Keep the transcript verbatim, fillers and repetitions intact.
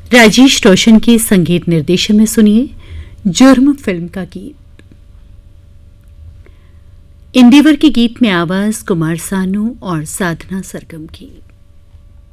राजेश रोशन के संगीत निर्देशन में सुनिए जुर्म फिल्म का गीत। इंदिवर के गीत में आवाज कुमार सानू और साधना सरगम की।